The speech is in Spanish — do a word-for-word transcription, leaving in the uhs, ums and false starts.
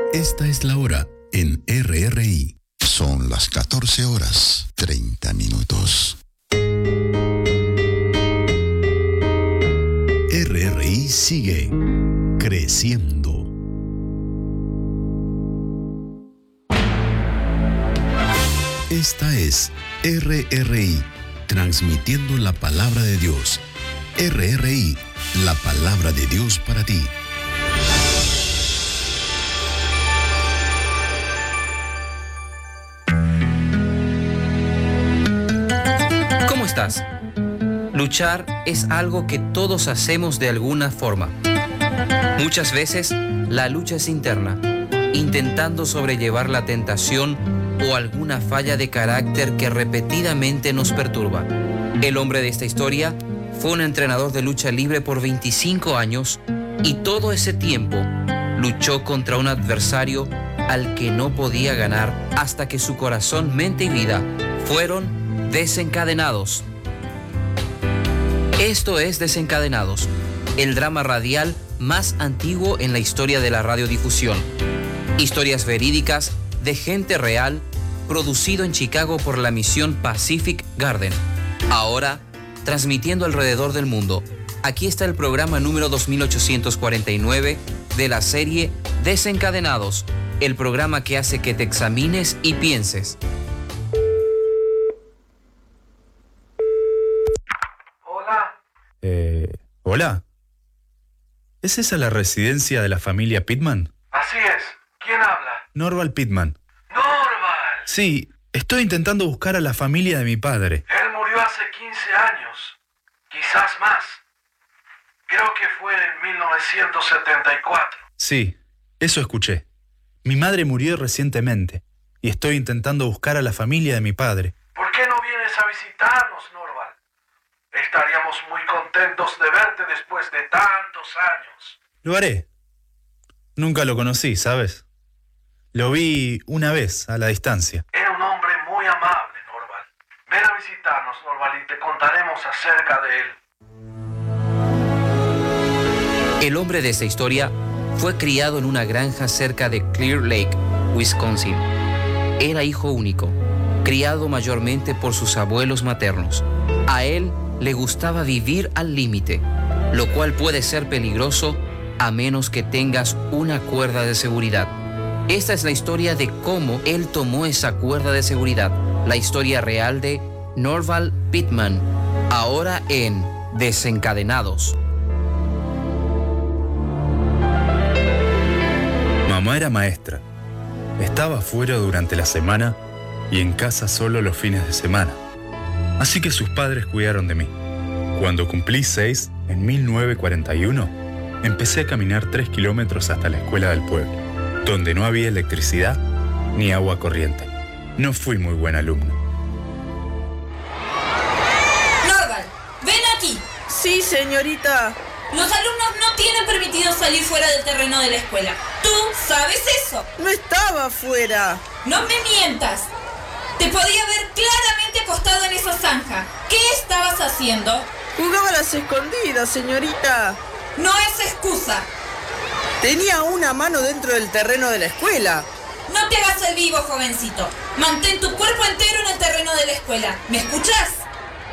Esta es la hora en R R I. Son las catorce horas, treinta minutos. R R I sigue creciendo. Esta es R R I, transmitiendo la palabra de Dios. R R I, la palabra de Dios para ti. ¿Cómo estás? Luchar es algo que todos hacemos de alguna forma. Muchas veces la lucha es interna, intentando sobrellevar la tentación o alguna falla de carácter que repetidamente nos perturba. El hombre de esta historia fue un entrenador de lucha libre por veinticinco años y todo ese tiempo luchó contra un adversario al que no podía ganar hasta que su corazón, mente y vida fueron desencadenados. Esto es Desencadenados, el drama radial más antiguo en la historia de la radiodifusión. Historias verídicas de gente real, producido en Chicago por la misión Pacific Garden. Ahora, transmitiendo alrededor del mundo. Aquí está el programa número dos mil ochocientos cuarenta y nueve de la serie Desencadenados, el programa que hace que te examines y pienses. Eh, hola. ¿Es esa la residencia de la familia Pittman? Así es. ¿Quién habla? Norval Pittman. ¡Norval! Sí, estoy intentando buscar a la familia de mi padre. Él murió hace quince años. Quizás más. Creo que fue en mil novecientos setenta y cuatro. Sí, eso escuché. Mi madre murió recientemente y estoy intentando buscar a la familia de mi padre. ¿Por qué no vienes a visitarnos, Norval? Estaríamos muy contentos de verte después de tantos años. Lo haré. Nunca lo conocí, ¿sabes? Lo vi una vez a la distancia. Era un hombre muy amable, Norval. Ven a visitarnos, Norval, y te contaremos acerca de él. El hombre de esta historia fue criado en una granja cerca de Clear Lake, Wisconsin. Era hijo único, criado mayormente por sus abuelos maternos. A él le gustaba vivir al límite, lo cual puede ser peligroso a menos que tengas una cuerda de seguridad. Esta es la historia de cómo él tomó esa cuerda de seguridad, la historia real de Norval Pittman, ahora en Desencadenados. Mamá era maestra. Estaba fuera durante la semana y en casa solo los fines de semana. Así que sus padres cuidaron de mí. Cuando cumplí seis, en mil novecientos cuarenta y uno, empecé a caminar tres kilómetros hasta la escuela del pueblo, donde no había electricidad ni agua corriente. No fui muy buen alumno. Norval, ven aquí. Sí, señorita. Los alumnos no tienen permitido salir fuera del terreno de la escuela. ¿Tú sabes eso? No estaba afuera. No me mientas. Te podía ver claramente acostado en esa zanja. ¿Qué estabas haciendo? Jugaba a las escondidas, señorita. No es excusa. Tenía una mano dentro del terreno de la escuela. No te hagas el vivo, jovencito. Mantén tu cuerpo entero en el terreno de la escuela. ¿Me escuchas?